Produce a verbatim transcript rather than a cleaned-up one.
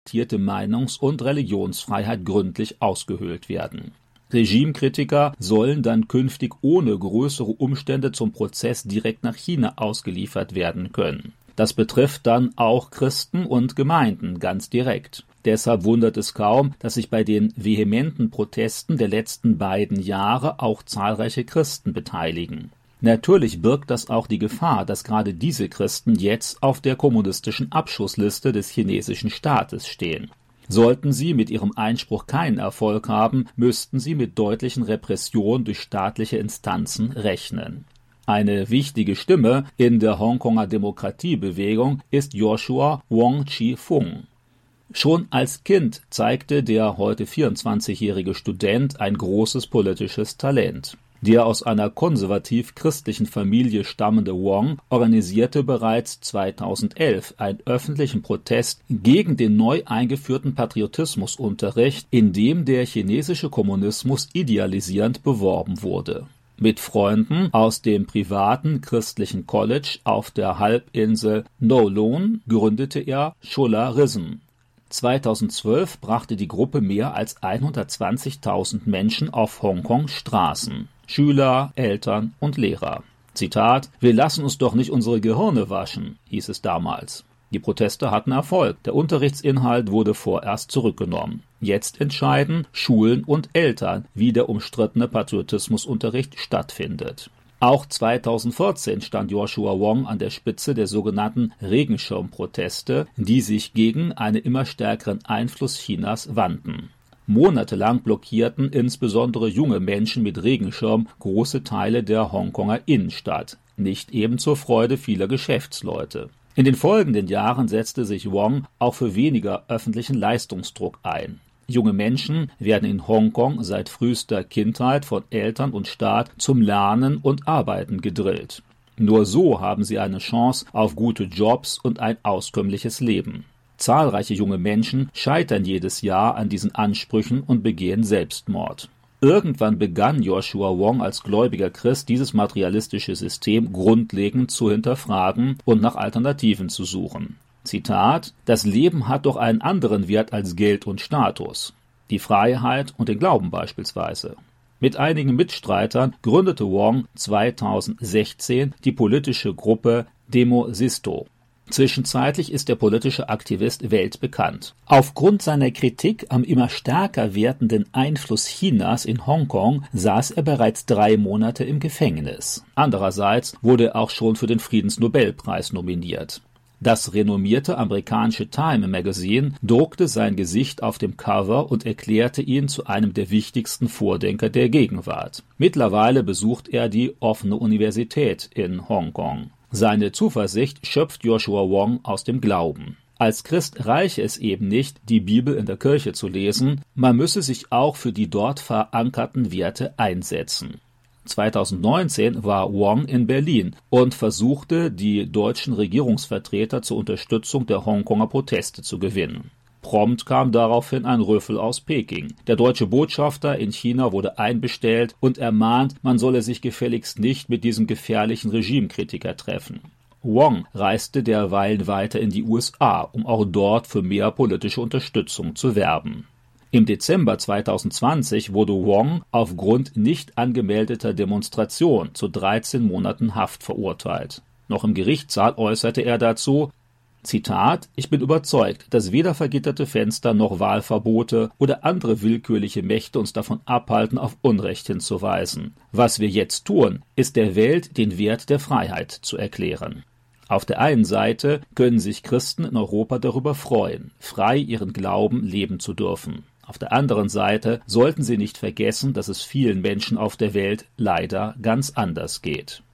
Meinungs- und Religionsfreiheit gründlich ausgehöhlt werden. Regimekritiker sollen dann künftig ohne größere Umstände zum Prozess direkt nach China ausgeliefert werden können. Das betrifft dann auch Christen und Gemeinden ganz direkt. Deshalb wundert es kaum, dass sich bei den vehementen Protesten der letzten beiden Jahre auch zahlreiche Christen beteiligen. Natürlich birgt das auch die Gefahr, dass gerade diese Christen jetzt auf der kommunistischen Abschussliste des chinesischen Staates stehen. Sollten sie mit ihrem Einspruch keinen Erfolg haben, müssten sie mit deutlichen Repressionen durch staatliche Instanzen rechnen. Eine wichtige Stimme in der Hongkonger Demokratiebewegung ist Joshua Wong Chi-fung. Schon als Kind zeigte der heute vierundzwanzigjährige Student ein großes politisches Talent. Der aus einer konservativ-christlichen Familie stammende Wong organisierte bereits zweitausendelf einen öffentlichen Protest gegen den neu eingeführten Patriotismusunterricht, in dem der chinesische Kommunismus idealisierend beworben wurde. Mit Freunden aus dem privaten christlichen College auf der Halbinsel Kowloon gründete er Cholarism. zweitausendzwölf brachte die Gruppe mehr als hundertzwanzigtausend Menschen auf Hongkongs Straßen. Schüler, Eltern und Lehrer. Zitat: Wir lassen uns doch nicht unsere Gehirne waschen, hieß es damals. Die Proteste hatten Erfolg. Der Unterrichtsinhalt wurde vorerst zurückgenommen. Jetzt entscheiden Schulen und Eltern, wie der umstrittene Patriotismusunterricht stattfindet. Auch zweitausendvierzehn stand Joshua Wong an der Spitze der sogenannten Regenschirmproteste, die sich gegen einen immer stärkeren Einfluss Chinas wandten. Monatelang blockierten insbesondere junge Menschen mit Regenschirm große Teile der Hongkonger Innenstadt, nicht eben zur Freude vieler Geschäftsleute. In den folgenden Jahren setzte sich Wong auch für weniger öffentlichen Leistungsdruck ein. Junge Menschen werden in Hongkong seit frühester Kindheit von Eltern und Staat zum Lernen und Arbeiten gedrillt. Nur so haben sie eine Chance auf gute Jobs und ein auskömmliches Leben. Zahlreiche junge Menschen scheitern jedes Jahr an diesen Ansprüchen und begehen Selbstmord. Irgendwann begann Joshua Wong als gläubiger Christ dieses materialistische System grundlegend zu hinterfragen und nach Alternativen zu suchen. Zitat: Das Leben hat doch einen anderen Wert als Geld und Status. Die Freiheit und den Glauben beispielsweise. Mit einigen Mitstreitern gründete Wong zweitausendsechzehn die politische Gruppe Demosisto. Zwischenzeitlich ist der politische Aktivist weltbekannt. Aufgrund seiner Kritik am immer stärker werdenden Einfluss Chinas in Hongkong saß er bereits drei Monate im Gefängnis. Andererseits wurde er auch schon für den Friedensnobelpreis nominiert. Das renommierte amerikanische Time Magazine druckte sein Gesicht auf dem Cover und erklärte ihn zu einem der wichtigsten Vordenker der Gegenwart. Mittlerweile besucht er die offene Universität in Hongkong. Seine Zuversicht schöpft Joshua Wong aus dem Glauben. Als Christ reiche es eben nicht, die Bibel in der Kirche zu lesen, man müsse sich auch für die dort verankerten Werte einsetzen. zweitausendneunzehn war Wong in Berlin und versuchte, die deutschen Regierungsvertreter zur Unterstützung der Hongkonger Proteste zu gewinnen. Prompt kam daraufhin ein Rüffel aus Peking. Der deutsche Botschafter in China wurde einbestellt und ermahnt, man solle sich gefälligst nicht mit diesem gefährlichen Regimekritiker treffen. Wong reiste derweil weiter in die U S A, um auch dort für mehr politische Unterstützung zu werben. Im Dezember zweitausendzwanzig wurde Wong aufgrund nicht angemeldeter Demonstration zu dreizehn Monaten Haft verurteilt. Noch im Gerichtssaal äußerte er dazu: Zitat: Ich bin überzeugt, dass weder vergitterte Fenster noch Wahlverbote oder andere willkürliche Mächte uns davon abhalten, auf Unrecht hinzuweisen. Was wir jetzt tun, ist der Welt den Wert der Freiheit zu erklären. Auf der einen Seite können sich Christen in Europa darüber freuen, frei ihren Glauben leben zu dürfen. Auf der anderen Seite sollten sie nicht vergessen, dass es vielen Menschen auf der Welt leider ganz anders geht.